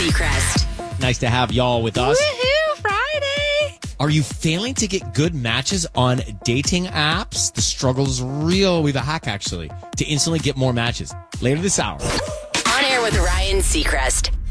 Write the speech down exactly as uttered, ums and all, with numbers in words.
Seacrest. Nice to have y'all with us. Woohoo, Friday! Are you failing to get good matches on dating apps? The struggle is real. We have a hack, actually, to instantly get more matches. Later this hour. On air with Ryan Seacrest.